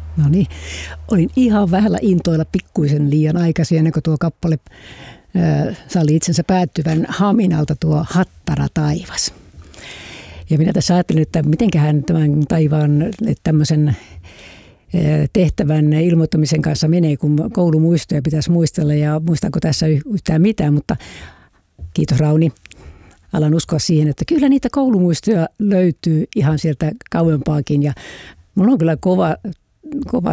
No niin, olin ihan vähällä intoilla pikkuisen liian aikaisin ennen kuin tuo kappale salli itsensä päättyvän Haminalta tuo Hattara taivas. Ja minä tässä ajattelin, että mitenköhän tämän taivaan tämmöisen tehtävän ilmoittamisen kanssa menee, kun koulumuistoja pitäisi muistella ja muistanko tässä yhtään mitään, mutta kiitos Rauni. Alan uskoa siihen, että kyllä niitä koulumuistoja löytyy ihan sieltä kauempaakin ja mulla on kyllä kova